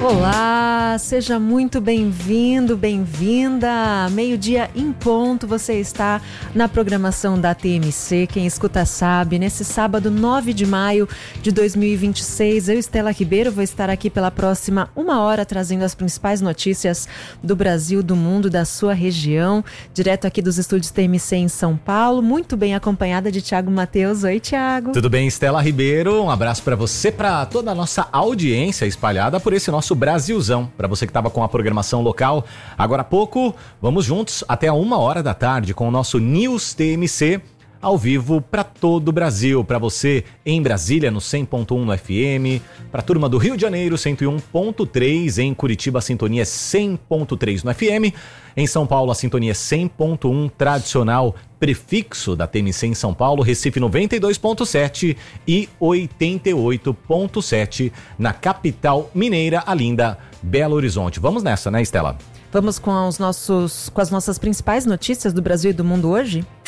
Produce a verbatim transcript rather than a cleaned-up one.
Olá, seja muito bem-vindo, bem-vinda. Meio-dia em ponto, você está na programação da T M C. Quem escuta sabe, nesse sábado nove de maio de dois mil e vinte e seis, eu, Estela Ribeiro, vou estar aqui pela próxima uma hora trazendo as principais notícias do Brasil, do mundo, da sua região, direto aqui dos estúdios T M C em São Paulo, muito bem acompanhada de Thiago Matheus. Oi, Thiago. Tudo bem, Estela Ribeiro? Um abraço para você, para toda a nossa audiência espalhada por esse nosso Brasilzão. Para você que estava com a programação local, agora há pouco, vamos juntos até a uma hora da tarde com o nosso News T M C, ao vivo para todo o Brasil. Para você em Brasília, no cem ponto um no F M, para a turma do Rio de Janeiro, cento e um ponto três, em Curitiba a sintonia é cem ponto três no F M, em São Paulo a sintonia é cem ponto um, tradicional prefixo da T M C em São Paulo, Recife noventa e dois ponto sete e oitenta e oito ponto sete na capital mineira, a linda Belo Horizonte. Vamos nessa, né, Estela? Vamos com, os nossos, com as nossas principais notícias do Brasil e do mundo hoje?